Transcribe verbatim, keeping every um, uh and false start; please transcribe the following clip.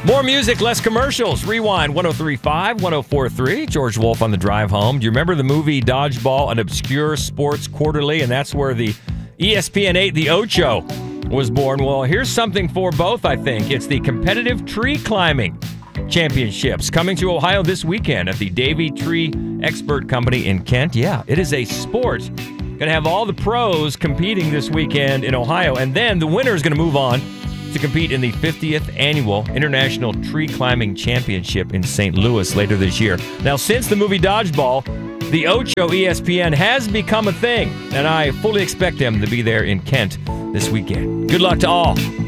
More music, less commercials. Rewind one oh three point five, one oh four point three. George Wolf on the drive home. Do you remember the movie Dodgeball, an obscure sports quarterly? And that's where the E S P N eight, the Ocho, was born. Well, here's something for both, I think. It's the competitive tree climbing championships coming to Ohio this weekend at the Davey Tree Expert Company in Kent. Yeah, it is a sport. Going to have all the pros competing this weekend in Ohio. And then the winner is going to move on to compete in the fiftieth Annual International Tree Climbing Championship in Saint Louis later this year. Now, since the movie Dodgeball, the Ocho E S P N has become a thing, and I fully expect them to be there in Kent this weekend. Good luck to all.